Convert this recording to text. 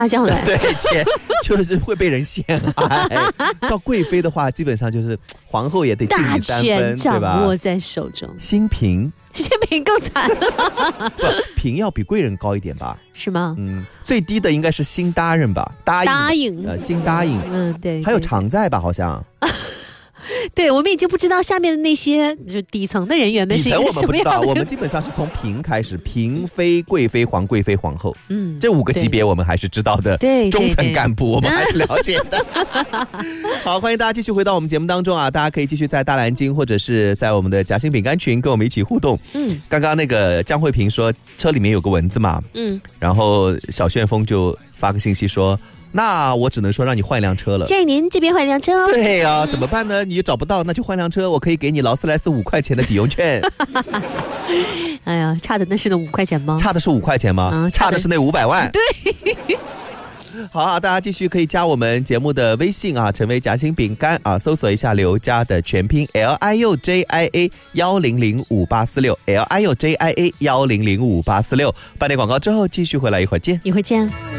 麻将了。 对，就是会被人陷害。到贵妃的话，基本上就是皇后也得敬你3分， 大权对吧？ 掌握在手中。 新嫔更惨不，嫔要比贵人高一点吧？ 是吗？ 最低的应该是新答任吧？答应，新答应。 对。 还有常在吧？好像。 对，我们已经不知道下面的那些就是底层的人员们是一个什么样的。底层我们不知道， 我们基本上是从嫔开始，嫔妃、贵妃、皇贵妃、皇后，这5个级别我们还是知道的。 对， 中层干部我们还是了解的。好，欢迎大家继续回到我们节目当中啊！大家可以继续在大蓝鲸或者是在我们的夹心饼干群跟我们一起互动。刚刚那个江慧萍说车里面有个蚊子嘛，然后小旋风就发个信息说。那我只能说让你换一辆车了。 建议您这边换一辆车哦。 对呀，怎么办呢？你找不到，那就换辆车。我可以给你劳斯莱斯5块钱的抵用券。 哎呀，差的那是那5块钱吗？ 差的是5块钱吗？差的是那500万。 对。 好啊，大家继续可以加我们节目的微信啊，成为夹心饼干啊，搜索一下刘家的全拼 LIUJIA 100584 6 LIUJIA 100584 6。半点广告之后继续回来，一会儿见。